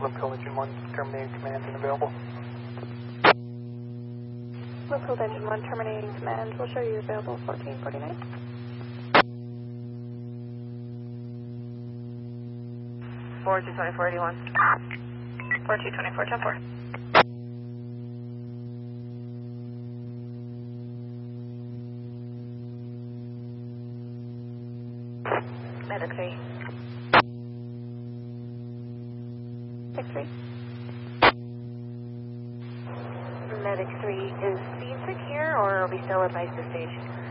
Bluefield Engine 1, terminating command and available. Bluefield Engine 1, terminating command. We'll show you available 1449. 422481. 4224, 10-4. Medic 3. 6-3. Medic 3, is the sick here or are we still at ISO station?